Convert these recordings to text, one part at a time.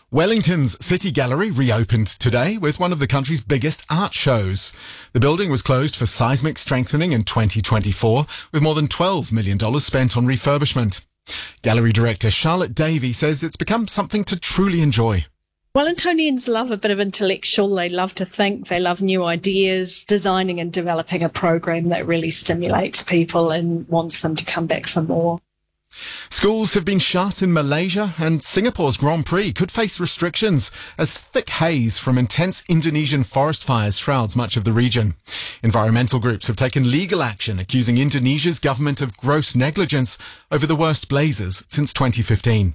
Wellington's City Gallery reopened today with one of the country's biggest art shows. The building was closed for seismic strengthening in 2024, with more than $12 million spent on refurbishment. Gallery director Charlotte Davey says it's become something to truly enjoy. Wellingtonians love a bit of intellectual. They love to think. They love new ideas, designing and developing a program that really stimulates people and wants them to come back for more. Schools have been shut in Malaysia, and Singapore's Grand Prix could face restrictions as thick haze from intense Indonesian forest fires shrouds much of the region. Environmental groups have taken legal action accusing Indonesia's government of gross negligence over the worst blazes since 2015.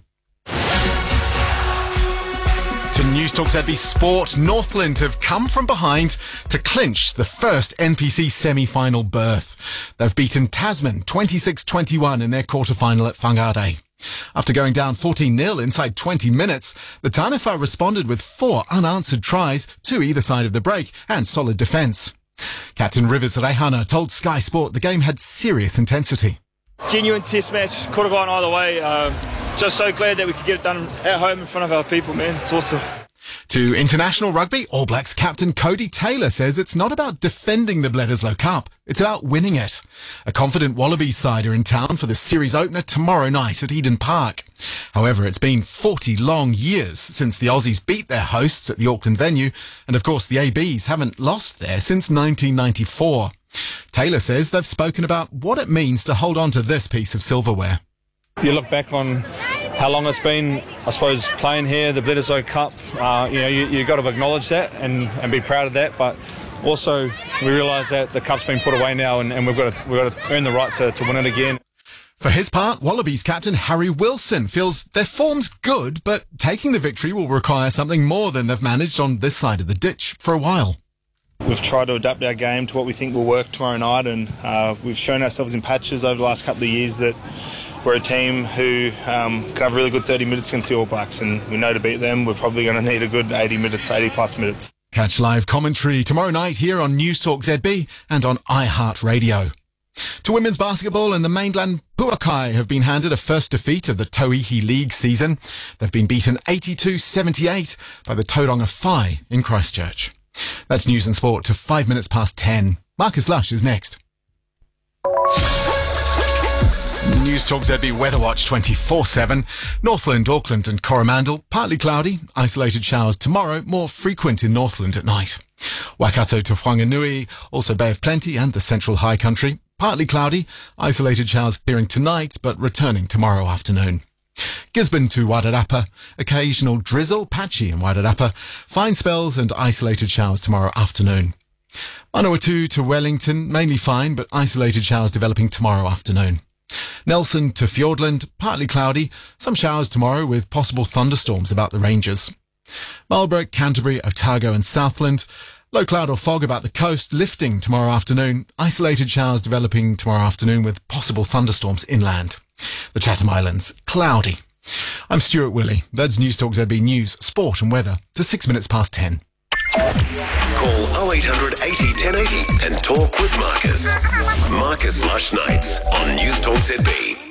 To News Talk ZB Sport, Northland have come from behind to clinch the first NPC semi-final berth. They've beaten Tasman 26-21 in their quarter-final at Whangarei. After going down 14-0 inside 20 minutes, the Taniwha responded with 4 unanswered tries, 2 either side of the break, and solid defence. Captain Rivers Rehana told Sky Sport the game had serious intensity. Genuine test match, could have gone either way. Just so glad that we could get it done at home in front of our people, man. It's awesome. To international rugby, All Blacks captain Cody Taylor says it's not about defending the Bledisloe Cup, it's about winning it. A confident Wallabies side are in town for the series opener tomorrow night at Eden Park. However, it's been 40 long years since the Aussies beat their hosts at the Auckland venue, and of course the ABs haven't lost there since 1994. Taylor says they've spoken about what it means to hold on to this piece of silverware. You look back on how long it's been, I suppose, playing here, the Bledisloe Cup. You got to acknowledge that and be proud of that. But also, we realise that the cup's been put away now, and we've got to earn the right to win it again. For his part, Wallabies captain Harry Wilson feels their form's good, but taking the victory will require something more than they've managed on this side of the ditch for a while. We've tried to adapt our game to what we think will work tomorrow night, and we've shown ourselves in patches over the last couple of years that we're a team who can have really good 30 minutes against the All Blacks, and we know to beat them we're probably going to need a good 80 minutes, 80 plus minutes. Catch live commentary tomorrow night here on News Talk ZB and on iHeartRadio. To women's basketball, and the mainland Puakai have been handed a first defeat of the Tauihi League season. They've been beaten 82-78 by the Tauranga Whai in Christchurch. That's news and sport to 5 minutes past 10. Marcus Lush is next. News Talk ZB Weather Watch 24/7. Northland, Auckland and Coromandel, partly cloudy. Isolated showers tomorrow, more frequent in Northland at night. Waikato to Whanganui, also Bay of Plenty and the Central High Country. Partly cloudy. Isolated showers clearing tonight, but returning tomorrow afternoon. Gisborne to Wairarapa, occasional drizzle, patchy in Wairarapa. Fine spells and isolated showers tomorrow afternoon. Manawatu to Wellington, mainly fine, but isolated showers developing tomorrow afternoon. Nelson to Fiordland, partly cloudy, some showers tomorrow with possible thunderstorms about the ranges. Marlborough, Canterbury, Otago and Southland, low cloud or fog about the coast, lifting tomorrow afternoon, isolated showers developing tomorrow afternoon with possible thunderstorms inland. The Chatham Islands, cloudy. I'm Stuart Willey. That's News Talk ZB News, Sport and Weather to 6 minutes past 10. Call 0800 80 1080 and talk with Marcus. Marcus Lush Nights on News Talk ZB.